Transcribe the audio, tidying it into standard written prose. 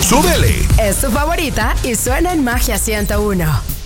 ¡Súbele! Es tu favorita y suena en Magia 101.